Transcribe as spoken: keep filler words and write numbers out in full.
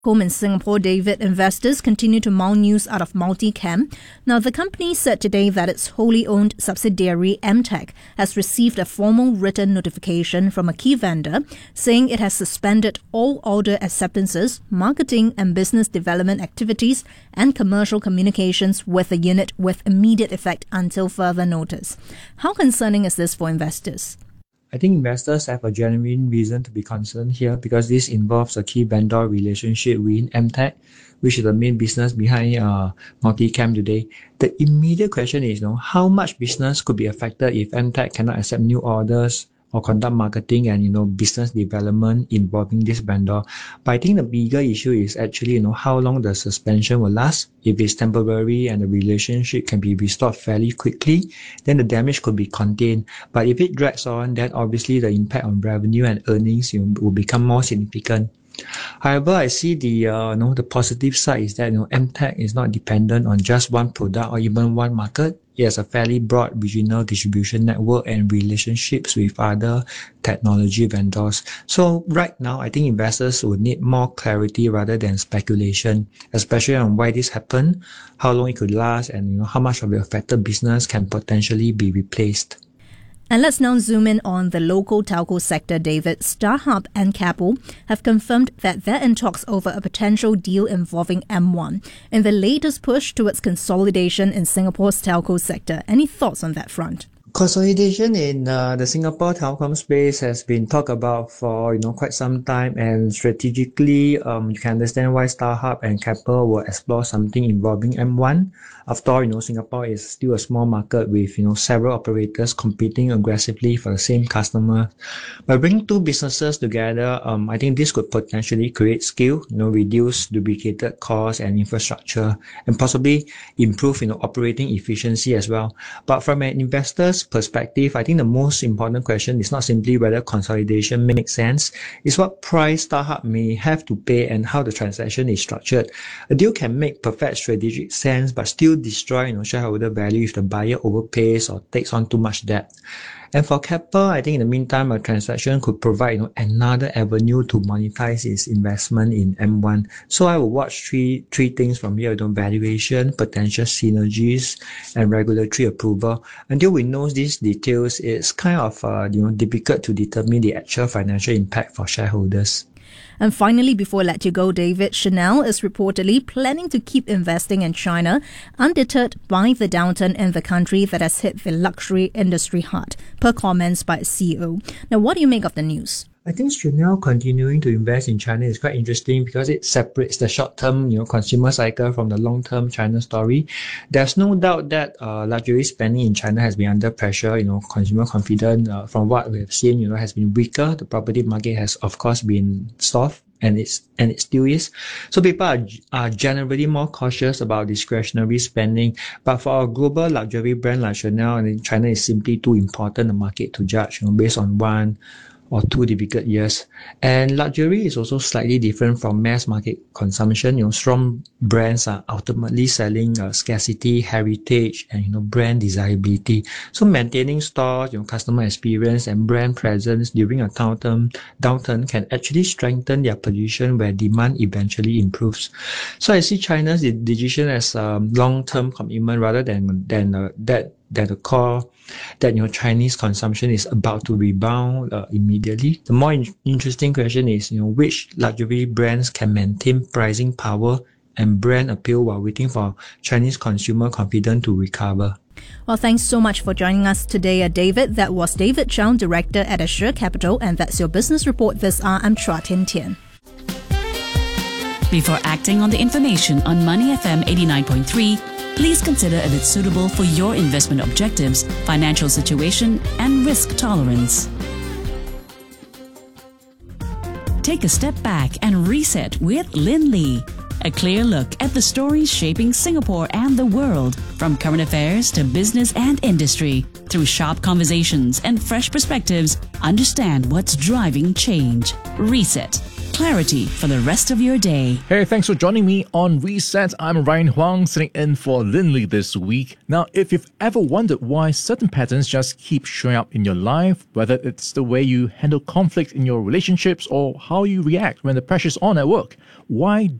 Home in Singapore, David, investors continue to mull news out of Multicam. Now, the company said today that its wholly owned subsidiary M Tech has received a formal written notification from a key vendor saying it has suspended all order acceptances, marketing and business development activities and commercial communications with the unit with immediate effect until further notice. How concerning is this for investors? I think investors have a genuine reason to be concerned here because this involves a key vendor relationship with M Tech, which is the main business behind uh, Multicam today. The immediate question is, you know, how much business could be affected if M Tech cannot accept new orders or conduct marketing and, you know, business development involving this vendor. But I think the bigger issue is actually, you know, how long the suspension will last. If it's temporary and the relationship can be restored fairly quickly, then the damage could be contained. But if it drags on, then obviously the impact on revenue and earnings, you know, will become more significant. However, I see the uh, you know, the positive side is that, you know, M Tech is not dependent on just one product or even one market. It has a fairly broad regional distribution network and relationships with other technology vendors. So right now, I think investors would need more clarity rather than speculation, especially on why this happened, how long it could last, and, you know, how much of the affected business can potentially be replaced. And let's now zoom in on the local telco sector, David. StarHub and Keppel have confirmed that they're in talks over a potential deal involving M one in the latest push towards consolidation in Singapore's telco sector. Any thoughts on that front? Consolidation in uh, the Singapore telecom space has been talked about for, you know, quite some time, and strategically, um, you can understand why StarHub and Keppel will explore something involving M one. After all, you know, Singapore is still a small market with, you know, several operators competing aggressively for the same customer. By bringing two businesses together, um, I think this could potentially create scale, you know, reduce duplicated costs and infrastructure, and possibly improve, you know, operating efficiency as well. But from an investor's perspective, I think the most important question is not simply whether consolidation makes sense, it's what price StarHub may have to pay and how the transaction is structured. A deal can make perfect strategic sense but still destroy, you know, shareholder value if the buyer overpays or takes on too much debt. And for Keppel, I think in the meantime, a transaction could provide, you know, another avenue to monetize its investment in M one. So I will watch three three things from here: you know, valuation, potential synergies, and regulatory approval. Until we know these details, it's kind of uh, you know difficult to determine the actual financial impact for shareholders. And finally, before I let you go, David, Chanel is reportedly planning to keep investing in China, undeterred by the downturn in the country that has hit the luxury industry hard, per comments by its C E O. Now, what do you make of the news? I think Chanel continuing to invest in China is quite interesting because it separates the short-term, you know, consumer cycle from the long-term China story. There's no doubt that uh, luxury spending in China has been under pressure. You know, consumer confidence, uh, from what we've seen, you know, has been weaker. The property market has, of course, been soft, and it's and it still is. So people are are generally more cautious about discretionary spending. But for a global luxury brand like Chanel, I think China is simply too important a market to judge, you know, based on one or two difficult years. And luxury is also slightly different from mass market consumption. You know, strong brands are ultimately selling uh, scarcity, heritage, and, you know, brand desirability. So maintaining stores, you know, customer experience and brand presence during a downturn, downturn can actually strengthen their position where demand eventually improves. So I see China's decision as a long-term commitment rather than than uh, that that the core that, you know, Chinese consumption is about to rebound uh, immediately. The more in- interesting question is, you know, which luxury brands can maintain pricing power and brand appeal while waiting for Chinese consumer confidence to recover. Well, thanks so much for joining us today, uh, David. That was David Chow, Director at Assure Capital, and that's your business report this hour. I'm Chua Tian Tian. Before acting on the information on Money F M eighty-nine point three, please consider if it's suitable for your investment objectives, financial situation, and risk tolerance. Take a step back and reset with Lin Lee. A clear look at the stories shaping Singapore and the world, from current affairs to business and industry. Through sharp conversations and fresh perspectives, understand what's driving change. Reset. clarity for the rest of your day. Hey, thanks for joining me on Reset. I'm Ryan Huang, sitting in for Lin Li this week. Now, if you've ever wondered why certain patterns just keep showing up in your life, whether it's the way you handle conflict in your relationships or how you react when the pressure's on at work, why